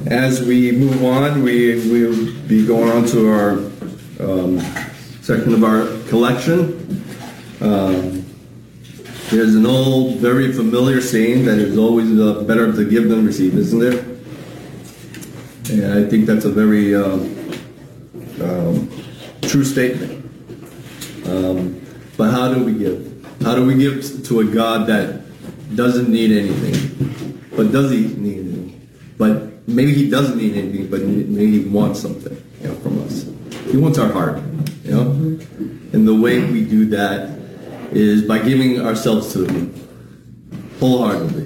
As we move on, we'll be going on to our section of our collection. There's an old, very familiar saying that it's always better to give than receive, isn't there? And I think that's a very true statement. But how do we give? How do we give to a God that doesn't need anything? But does he need anything? But maybe he doesn't need anything, but maybe he wants something, from us. He wants our heart, And the way we do that is by giving ourselves to him wholeheartedly,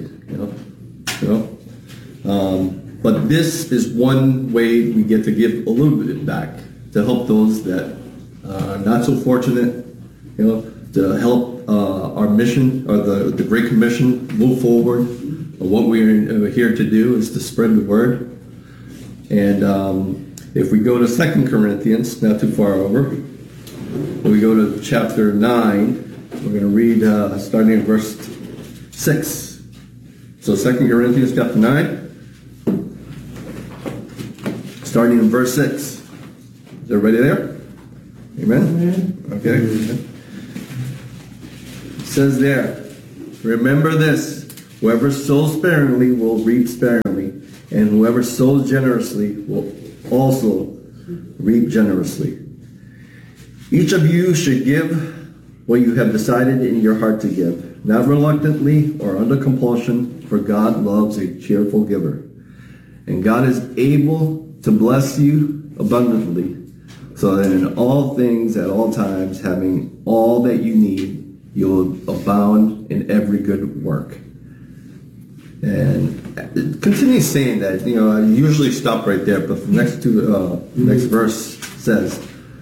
But this is one way we get to give a little bit back to help those that are not so fortunate, to help our mission or the Great Commission move forward. What we're here to do is to spread the word. And if we go to 2 Corinthians, not too far over, we go to chapter 9, we're going to read starting in verse 6. So 2 Corinthians chapter 9, starting in verse 6. Is everybody there? Amen? Okay. It says there, remember this, whoever sows sparingly will reap sparingly, and whoever sows generously will also reap generously. Each of you should give what you have decided in your heart to give, not reluctantly or under compulsion, for God loves a cheerful giver. And God is able to bless you abundantly, so that in all things at all times, having all that you need, you'll abound in every good work. And continue saying that. I usually stop right there, but the next verse says,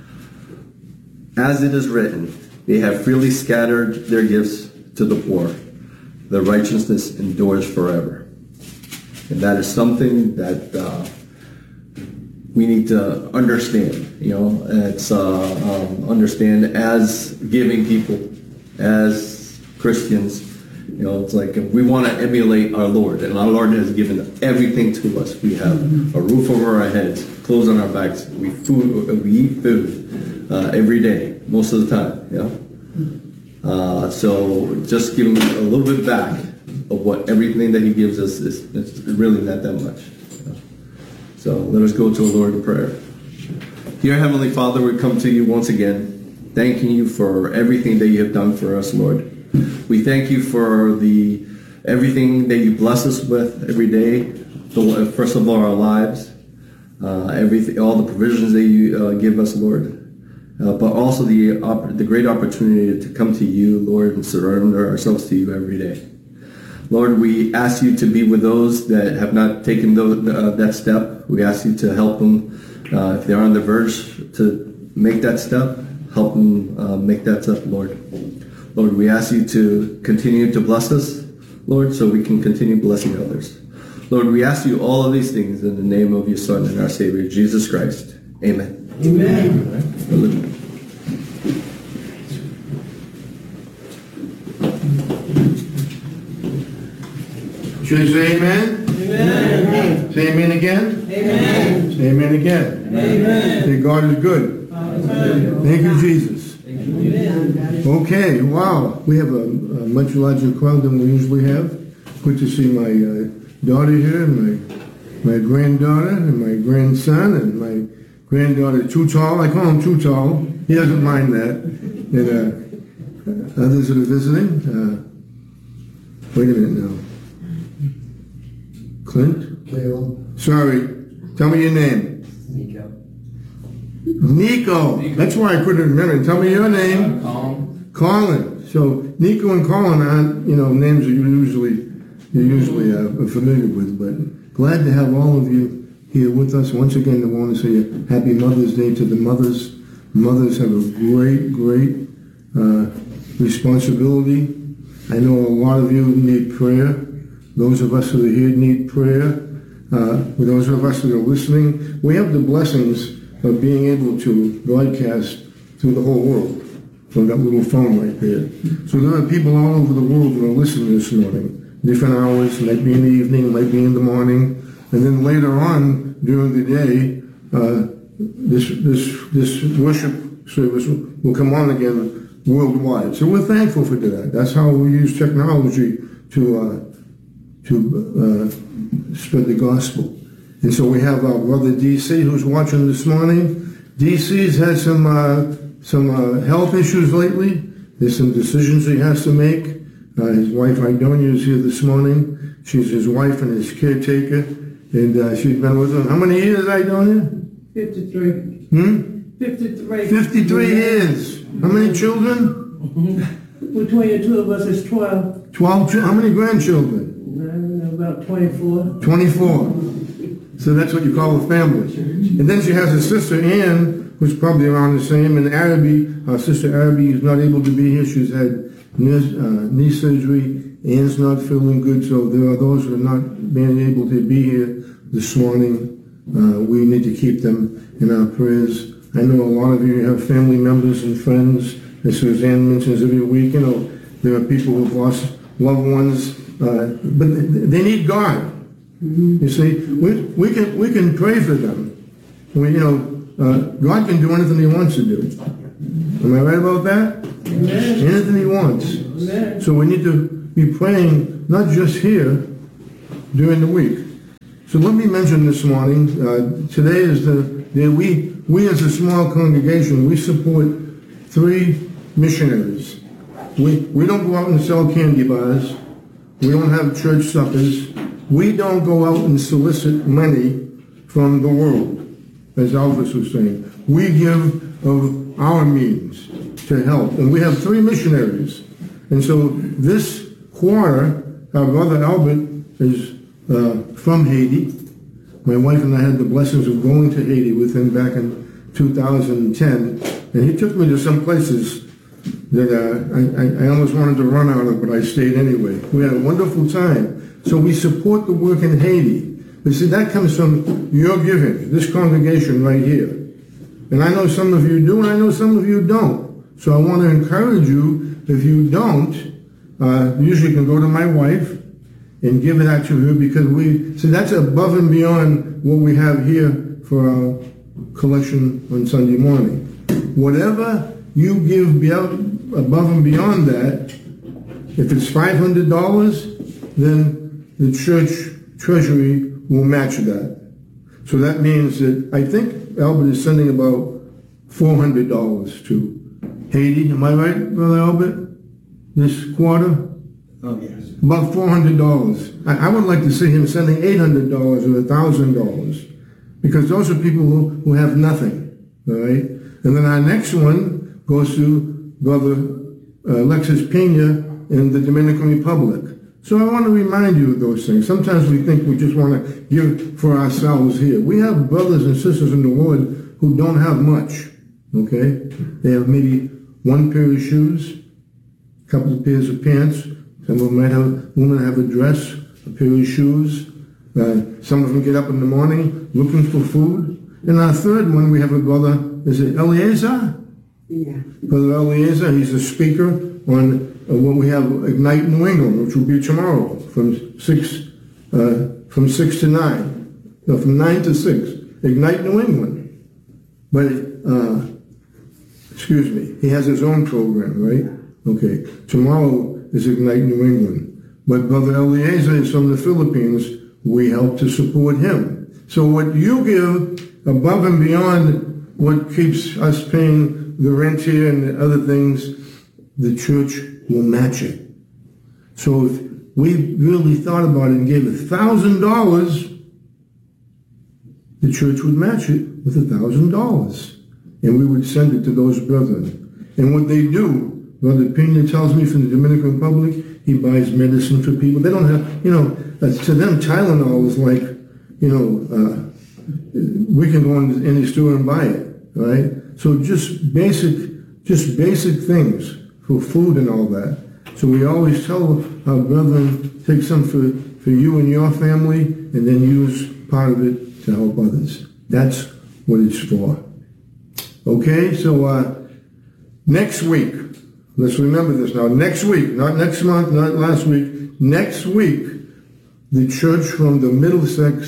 as it is written, they have freely scattered their gifts to the poor. Their righteousness endures forever. And that is something that we need to understand. It's understand as giving people, as Christians. It's like we want to emulate our Lord, and our Lord has given everything to us. We have a roof over our heads, clothes on our backs. We eat food every day, most of the time. So just give him a little bit back of what everything that he gives us is really not that much. So let us go to the Lord in prayer. Dear Heavenly Father, we come to you once again, thanking you for everything that you have done for us, Lord. We thank you for everything that you bless us with every day. First of all, our lives, all the provisions that you give us, Lord. But also the great opportunity to come to you, Lord, and surrender ourselves to you every day. Lord, we ask you to be with those that have not taken that step. We ask you to help them if they're on the verge to make that step. Help them make that step, Lord. Lord, we ask you to continue to bless us, Lord, so we can continue blessing others. Lord, we ask you all of these things in the name of your Son and our Savior, Jesus Christ. Amen. Amen. Amen. Should I say amen? Amen. Say amen again? Amen. Say amen again. Amen. Say God is good. Amen. Thank you, Jesus. Amen. Okay, wow. We have a much larger crowd than we usually have. Good to see my daughter here, and my granddaughter, and my grandson, and my granddaughter Too Tall. I call him Too Tall. He doesn't mind that. And others that are visiting. Wait a minute now. Clint? Leo. Sorry. Tell me your name. Nico. That's why I couldn't remember. Tell me your name. Colin. So Nico and Colin aren't, names that you're usually familiar with. But glad to have all of you here with us. Once again, I want to say a happy Mother's Day to the mothers. Mothers have a great responsibility. I know a lot of you need prayer. Those of us that are here need prayer. For those of us that are listening, we have the blessings of being able to broadcast through the whole world from that little phone right there. So there are people all over the world that are listening this morning. Different hours, might be in the evening, might be in the morning, And then later on during the day, this worship service will come on again worldwide. So we're thankful for that. That's how we use technology to spread the gospel. And so we have our brother DC who's watching this morning. DC's had some health issues lately. There's some decisions he has to make. His wife Idonia is here this morning. She's his wife and his caretaker, and she's been with him. How many years, Idonia? 53. 53. 53 years. How many children? Between the two of us is 12. 12. How many grandchildren? I don't know, about 24. 24. So that's what you call a family. And then she has a sister, Ann, who's probably around the same, and Araby, our sister Araby, is not able to be here. She's had knee surgery. Ann's not feeling good, so there are those who are not being able to be here this morning. We need to keep them in our prayers. I know a lot of you have family members and friends, as Suzanne mentions every week. You know, there are people who've lost loved ones, but they need God. You see, we can pray for them. God can do anything He wants to do. Am I right about that? Amen. Anything He wants. Amen. So we need to be praying not just here during the week. So let me mention this morning. Today is the day we as a small congregation, we support 3 missionaries. We don't go out and sell candy bars. We don't have church suppers. We don't go out and solicit money from the world, as Elvis was saying. We give of our means to help. And we have 3 missionaries. And so this quarter, our brother Albert is from Haiti. My wife and I had the blessings of going to Haiti with him back in 2010. And he took me to some places that I almost wanted to run out of, but I stayed anyway. We had a wonderful time. So we support the work in Haiti. But see, that comes from your giving, this congregation right here. And I know some of you do, and I know some of you don't. So I want to encourage you, if you don't, you usually can go to my wife and give that to her, because that's above and beyond what we have here for our collection on Sunday morning. Whatever you give above and beyond that, if it's $500, then the church treasury will match that. So that means that I think Albert is sending about $400 to Haiti. Am I right, Brother Albert? This quarter? Oh, yes. About $400. I would like to see him sending $800 or $1,000, because those are people who have nothing, all right? And then our next one goes to Brother Alexis Pena in the Dominican Republic. So I want to remind you of those things. Sometimes we think we just want to give for ourselves here. We have brothers and sisters in the Lord who don't have much, okay? They have maybe 1 pair of shoes, a couple of pairs of pants. Some of them might have, women have a dress, a pair of shoes. Some of them get up in the morning looking for food. And our third one, we have a brother, is it Eliezer? Yeah. Brother Eliezer, he's a speaker on what we have, Ignite New England, which will be tomorrow from 6 to 9. No, from 9 to 6. Ignite New England. But, excuse me, he has his own program, right? Okay. Tomorrow is Ignite New England. But Brother Eliezer is from the Philippines. We help to support him. So what you give above and beyond what keeps us paying the rent here and the other things, the church will match it. So if we really thought about it and gave $1,000, the church would match it with $1,000. And we would send it to those brethren. And what they do, Brother Pena tells me from the Dominican Republic, he buys medicine for people. They don't have, to them Tylenol is like, we can go into any store and buy it, right? So just basic things for food and all that. So we always tell our brethren, take some for you and your family, and then use part of it to help others. That's what it's for. Okay, so next week, let's remember this now. Next week, not next month, not last week. Next week, the church from the Middlesex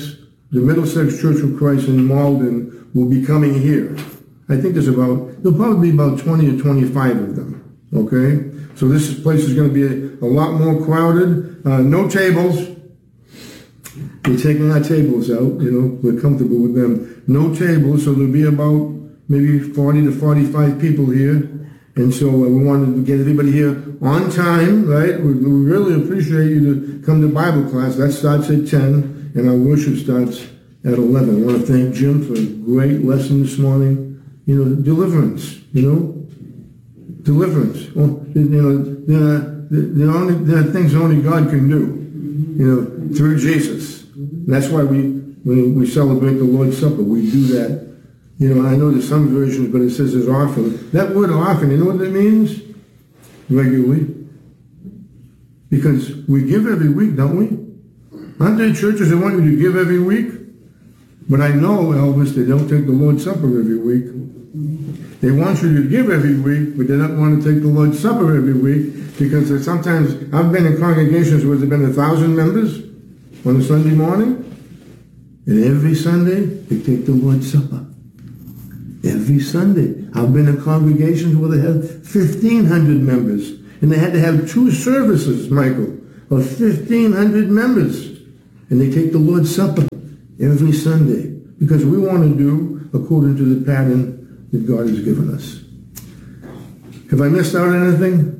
the Middlesex Church of Christ in Malden will be coming here. I think there'll probably be about 20 or 25 of them, okay? So this place is going to be a lot more crowded. No tables. We're taking our tables out, we're comfortable with them. No tables, so there'll be about maybe 40 to 45 people here. And so we wanted to get everybody here on time, right? We really appreciate you to come to Bible class. That starts at 10, and our worship starts at 11. I want to thank Jim for a great lesson this morning. Deliverance, Deliverance. Well, there are things only God can do, through Jesus. And that's why we celebrate the Lord's Supper. We do that. I know there's some versions, but it says it's often. That word often, you know what that means? Regularly. Because we give every week, don't we? Aren't there churches that want you to give every week? But I know, Elvis, they don't take the Lord's Supper every week. They want you to give every week, but they don't want to take the Lord's Supper every week because sometimes I've been in congregations where there's been 1,000 members on a Sunday morning, and every Sunday they take the Lord's Supper. Every Sunday. I've been in congregations where they had 1,500 members, and they had to have 2 services, Michael, of 1,500 members, and they take the Lord's Supper every Sunday because we want to do according to the pattern that God has given us. Have I missed out on anything?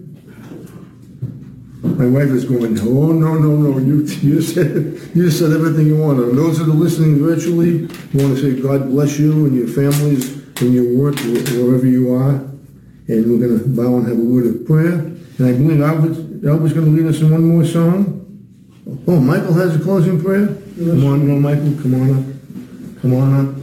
My wife is going, oh, no. You said everything you want. And those that are listening virtually, I want to say God bless you and your families and your work wherever you are. And we're going to bow and have a word of prayer. And I believe Albert's going to lead us in one more song. Oh, Michael has a closing prayer? Come on, Michael, come on up. Come on up.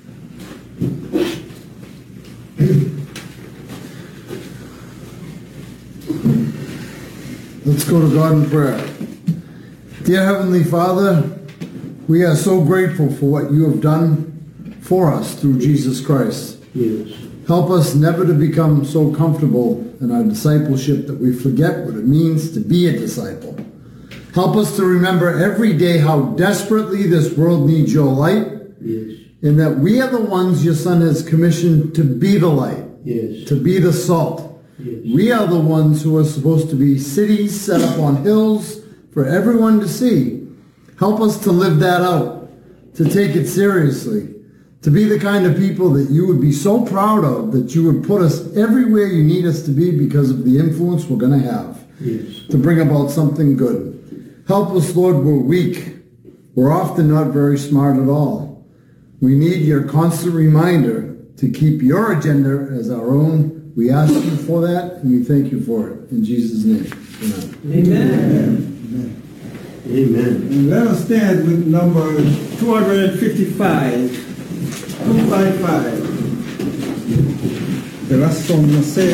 Let's go to God in prayer. Dear Heavenly Father, we are so grateful for what you have done for us through Jesus Christ. Yes. Help us never to become so comfortable in our discipleship that we forget what it means to be a disciple. Help us to remember every day how desperately this world needs your light. Yes. And that we are the ones your Son has commissioned to be the light. Yes. To be the salt. Yes. We are the ones who are supposed to be cities set up on hills for everyone to see. Help us to live that out, to take it seriously, to be the kind of people that you would be so proud of that you would put us everywhere you need us to be because of the influence we're going to have. Yes. To bring about something good. Help us, Lord, we're weak. We're often not very smart at all. We need your constant reminder to keep your agenda as our own. We ask you for that, and we thank you for it. In Jesus' name, amen. Amen. And let us stand with number 255. 255. The last song must say,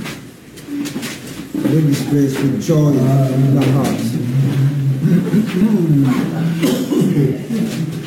leave this place with joy in our hearts.